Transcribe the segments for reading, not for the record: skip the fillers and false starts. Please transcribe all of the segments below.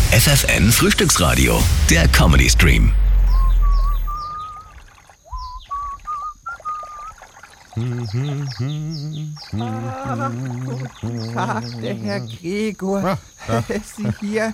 FFN Frühstücksradio, der Comedy Stream. Guten Tag, der Herr Gregor. Sie hier.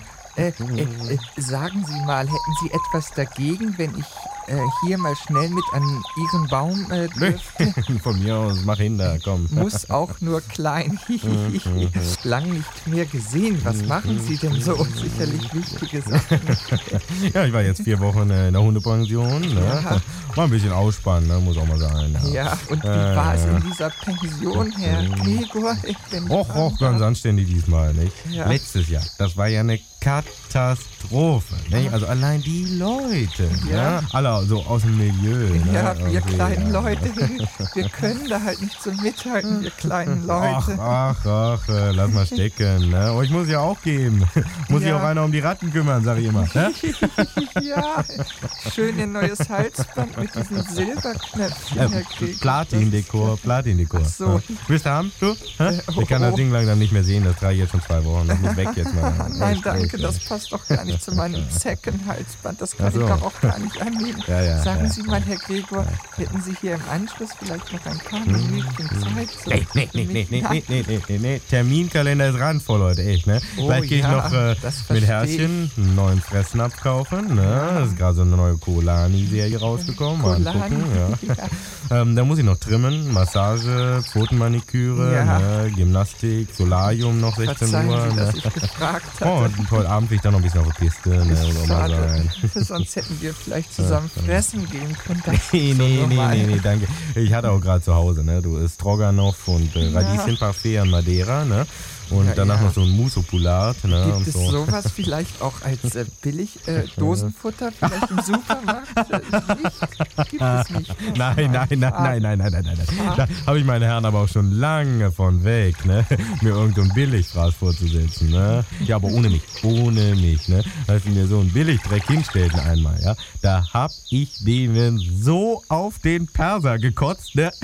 Sagen Sie mal, hätten Sie etwas dagegen, wenn ich hier mal schnell mit an Ihren Baum dürfte? Von mir aus, mach hin da, komm. Muss auch nur klein. Lang nicht mehr gesehen. Was machen Sie denn so? Sicherlich wichtige Sachen. Ja, ich war jetzt 4 Wochen in der Hundepension. Ne? Ja. War ein bisschen ausspannen, ne? Muss auch mal sein. Ja, und wie war es in dieser Pension, Herr Gregor? Och, ganz anständig diesmal, nicht? Ja. Letztes Jahr, das war ja eine Katastrophe, nicht? Also allein die Leute, Ja. ne? Alle so aus dem Milieu. Ne? Ja, wir irgendwie, kleinen ja. Leute, wir können da halt nicht so mithalten, wir kleinen Leute. Ach, lass mal stecken, ne? Oh, ich muss ja auch gehen. Muss sich Ja. auch einer um die Ratten kümmern, sag ich immer. Ne? Ja, schön ihr neues Halsband mit diesen Silberknöpfchen, Herr Gregor. Platindekor. Ach so. Ja. Willst du haben, du? Hä? Ich kann das Ding langsam nicht mehr sehen, das trage ich jetzt schon 2 Wochen. Das muss weg jetzt mal. Nein, danke, das passt doch gar nicht zu meinem Zeckenhalsband. Das kann Ach so. ich doch auch gar nicht annehmen. Ja, Sagen ja. Sie mal, Herr Gregor, hätten Sie hier im Anschluss vielleicht noch ein paar Minuten Zeit? So für mich? Nee. Terminkalender ist randvoll heute, echt, ne? Oh, Vielleicht gehe ich ja, noch das verstehe mit Herzchen einen neuen Fressnapf kaufen, ne? Das ist gerade so eine neue Kolani-Serie rausgekommen. Mal Kolani, angucken, ja. Da muss ich noch trimmen, Massage, Pfotenmaniküre, Ja. ne? Gymnastik, Solarium noch 16 Verzeihen Uhr. Sie, Ne? dass ich gefragt Oh, hatte. und heute Abend krieg ich dann noch ein bisschen auf die Piste, ne? Muss auch mal Schade, sein. sonst hätten wir vielleicht zusammen fressen gehen können. Das Nee, ist so normal. nee, danke. Ich hatte auch gerade zu Hause, ne? Du isst Stroganoff und Radieschenparfait an Madeira, ne? Und Ja, danach ja. noch so ein Musopulat, ne? Gibt Und es so. sowas vielleicht auch als billig Dosenfutter vielleicht im Supermarkt? Nicht? Gibt es nicht. Nein. Da habe ich meine Herren aber auch schon lange von weg, ne? Mir irgendein Billigfraß vorzusetzen, ne? Ja, aber ohne mich, ne? Als mir so ein Billigdreck hinstellten einmal, ja? Da hab ich denen so auf den Perser gekotzt, ne?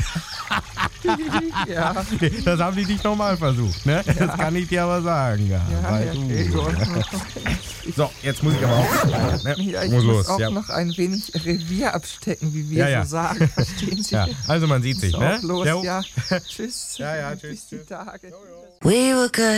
Ja, Das haben die nicht nochmal versucht, ne? Das kann ich dir aber sagen, ja. ja, Weil Herr du- Gregor. So, jetzt muss ich aber auch. Ne? Ja, ich muss muss los, auch ja. noch ein wenig Revier abstecken, wie wir Ja. so sagen. Verstehen Sie? Ja, also man sieht sich, Ist ne? auch los, Jo. ja. Tschüss. Ja, Bis tschüss. die Tage. We were good.